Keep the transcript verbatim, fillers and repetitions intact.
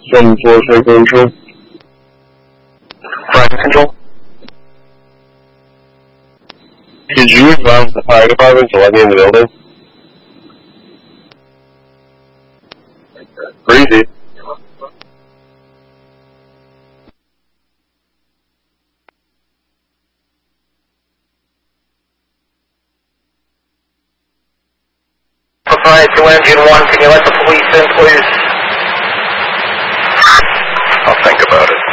seven four Franklin Control. Franklin Control. Could you advise the fire department to let me in the building? Breezy. Five to engine one, can you let the police in, please? I'll think about it.